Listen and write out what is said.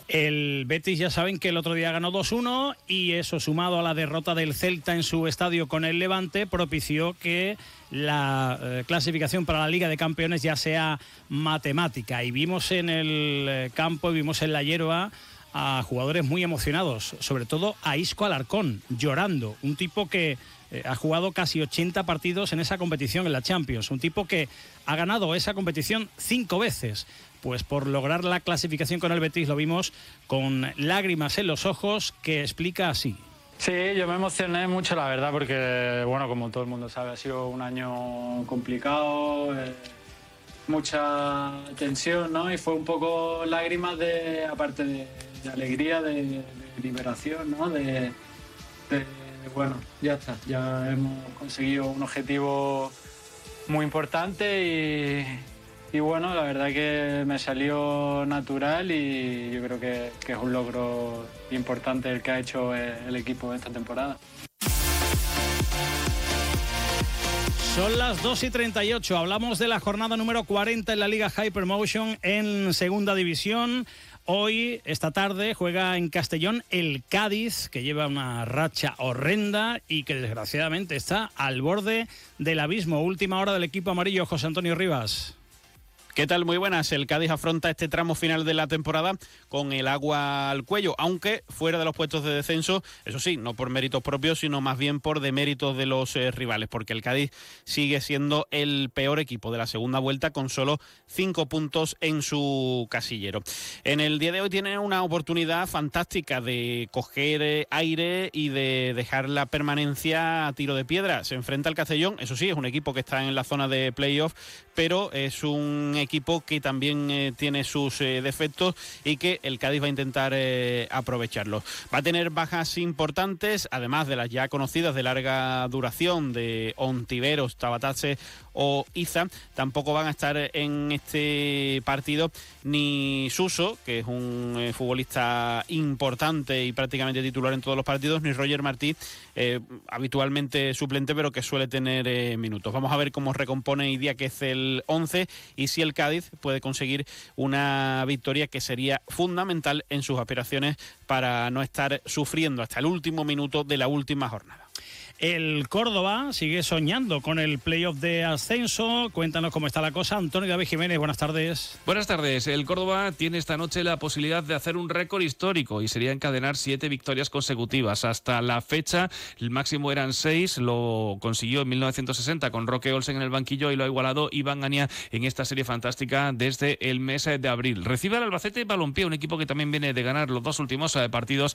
El Betis ya saben que el otro día ganó 2-1 y eso, sumado a la derrota del Celta en su estadio con el Levante, propició que la clasificación para la Liga de Campeones ya sea matemática. Y vimos en el campo, vimos en la hierba a jugadores muy emocionados, sobre todo a Isco Alarcón, llorando, un tipo que ha jugado casi 80 partidos en esa competición, en la Champions, un tipo que ha ganado esa competición 5 veces. Pues por lograr la clasificación con el Betis lo vimos con lágrimas en los ojos, que explica así. Sí, yo me emocioné mucho, la verdad, porque, bueno, como todo el mundo sabe, ha sido un año complicado, mucha tensión, ¿no? Y fue un poco lágrimas aparte de alegría, de liberación, ¿no? Bueno, ya está, ya hemos conseguido un objetivo muy importante y bueno, la verdad que me salió natural y yo creo que es un logro importante el que ha hecho el equipo esta temporada. Son las 2:38, hablamos de la jornada número 40 en la Liga Hypermotion en Segunda División. Hoy, esta tarde, juega en Castellón el Cádiz, que lleva una racha horrenda y que desgraciadamente está al borde del abismo. Última hora del equipo amarillo, José Antonio Rivas. ¿Qué tal? Muy buenas. El Cádiz afronta este tramo final de la temporada con el agua al cuello, aunque fuera de los puestos de descenso, eso sí, no por méritos propios, sino más bien por deméritos de los rivales, porque el Cádiz sigue siendo el peor equipo de la segunda vuelta con solo 5 puntos en su casillero. En el día de hoy tiene una oportunidad fantástica de coger aire y de dejar la permanencia a tiro de piedra. Se enfrenta al Castellón, eso sí, es un equipo que está en la zona de playoff, pero es un equipo que también tiene sus defectos y que el Cádiz va a intentar aprovecharlos. Va a tener bajas importantes, además de las ya conocidas de larga duración de Ontiveros, Tabatase o Iza. Tampoco van a estar en este partido ni Suso, que es un futbolista importante y prácticamente titular en todos los partidos, ni Roger Martí, habitualmente suplente, pero que suele tener minutos. Vamos a ver cómo recompone Idiáquez el 11 y si el Cádiz puede conseguir una victoria que sería fundamental en sus aspiraciones para no estar sufriendo hasta el último minuto de la última jornada. El Córdoba sigue soñando con el playoff de ascenso. Cuéntanos cómo está la cosa. Antonio David Jiménez, buenas tardes. Buenas tardes. El Córdoba tiene esta noche la posibilidad de hacer un récord histórico y sería encadenar 7 victorias consecutivas. Hasta la fecha, el máximo eran 6. Lo consiguió en 1960 con Roque Olsen en el banquillo y lo ha igualado Iván Ania en esta serie fantástica desde el mes de abril. Recibe al Albacete Balompié, un equipo que también viene de ganar los 2 últimos partidos